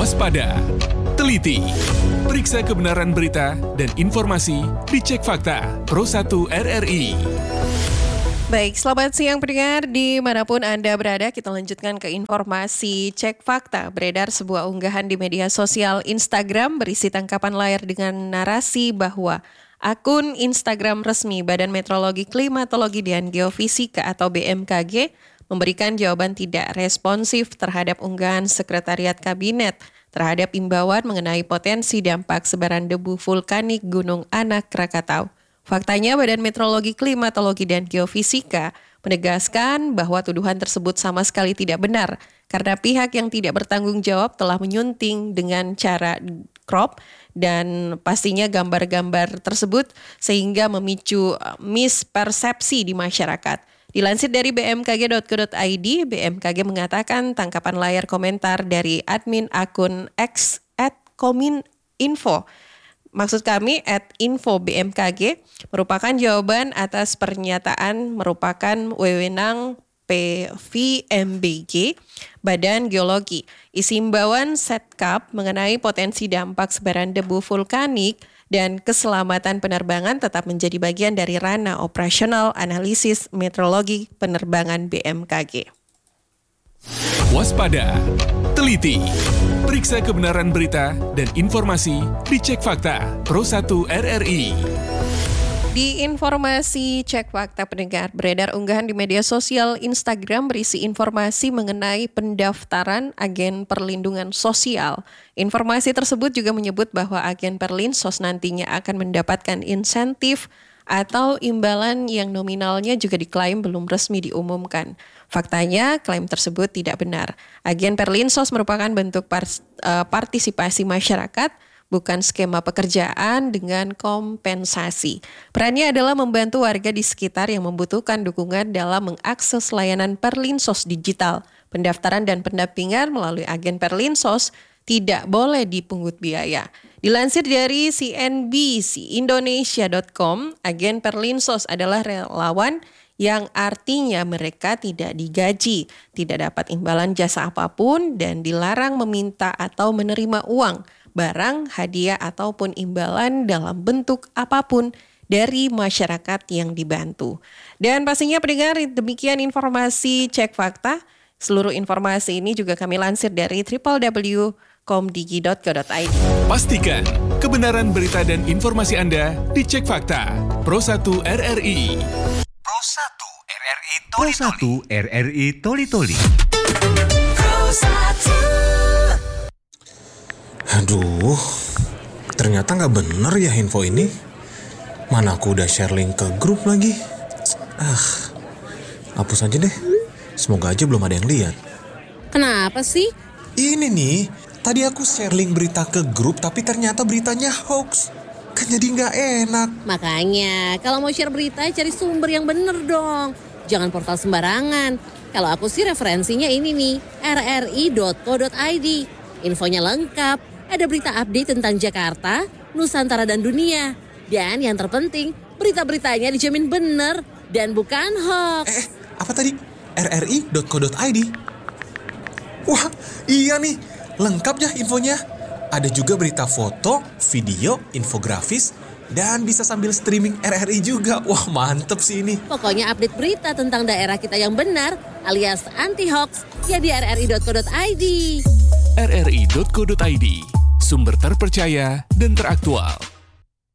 Waspada, teliti, periksa kebenaran berita dan informasi dicek fakta Pro 1 RRI. Baik, selamat siang pendengar dimanapun Anda berada. Kita lanjutkan ke informasi cek fakta. Beredar sebuah unggahan di media sosial Instagram berisi tangkapan layar dengan narasi bahwa akun Instagram resmi Badan Meteorologi, Klimatologi, dan Geofisika atau BMKG memberikan jawaban tidak responsif terhadap unggahan Sekretariat Kabinet terhadap imbauan mengenai potensi dampak sebaran debu vulkanik Gunung Anak Krakatau. Faktanya, Badan Meteorologi, Klimatologi, dan Geofisika menegaskan bahwa tuduhan tersebut sama sekali tidak benar karena pihak yang tidak bertanggung jawab telah menyunting dengan cara crop dan pastinya gambar-gambar tersebut sehingga memicu mispersepsi di masyarakat. Dilansir dari bmkg.co.id, BMKG mengatakan tangkapan layar komentar dari admin akun X @kominfo, maksud kami @info BMKG, merupakan jawaban atas pernyataan merupakan wewenang PVMBG, Badan Geologi. Isi imbauan Setkap mengenai potensi dampak sebaran debu vulkanik dan keselamatan penerbangan tetap menjadi bagian dari ranah operasional analisis meteorologi penerbangan BMKG. Waspada, teliti, periksa kebenaran berita dan informasi dicek fakta Pro 1 RRI. Di informasi cek fakta pendengar, beredar unggahan di media sosial Instagram berisi informasi mengenai pendaftaran agen perlindungan sosial. Informasi tersebut juga menyebut bahwa agen Perlinsos nantinya akan mendapatkan insentif atau imbalan yang nominalnya juga diklaim belum resmi diumumkan. Faktanya, klaim tersebut tidak benar. Agen Perlinsos merupakan bentuk partisipasi masyarakat, bukan skema pekerjaan dengan kompensasi. Perannya adalah membantu warga di sekitar yang membutuhkan dukungan dalam mengakses layanan Perlinsos digital. Pendaftaran dan pendampingan melalui agen Perlinsos tidak boleh dipungut biaya. Dilansir dari cnbcindonesia.com, agen Perlinsos adalah relawan yang artinya mereka tidak digaji, tidak dapat imbalan jasa apapun, dan dilarang meminta atau menerima uang, barang, hadiah, ataupun imbalan dalam bentuk apapun dari masyarakat yang dibantu. Dan pastinya pendengar, demikian informasi cek fakta. Seluruh informasi ini juga kami lansir dari www.komdigi.co.id. Pastikan kebenaran berita dan informasi Anda dicek fakta Pro 1 RRI. Pro 1 RRI Toli-Toli. Pro 1 RRI Toli-Toli. Aduh, ternyata nggak bener ya info ini. Mana aku udah share link ke grup lagi. Hapus aja deh. Semoga aja belum ada yang lihat. Kenapa sih? Ini nih, tadi aku share link berita ke grup tapi ternyata beritanya hoax. Kan jadi nggak enak. Makanya, kalau mau share berita cari sumber yang bener dong. Jangan portal sembarangan. Kalau aku sih referensinya ini nih, rri.co.id. Infonya lengkap. Ada berita update tentang Jakarta, Nusantara, dan dunia. Dan yang terpenting, berita-beritanya dijamin benar dan bukan hoax. Apa tadi? rri.co.id? Wah, iya nih. Lengkap ya infonya. Ada juga berita foto, video, infografis, dan bisa sambil streaming RRI juga. Wah, mantep sih ini. Pokoknya update berita tentang daerah kita yang benar alias anti-hoax ya di rri.co.id. rri.co.id, sumber terpercaya dan teraktual.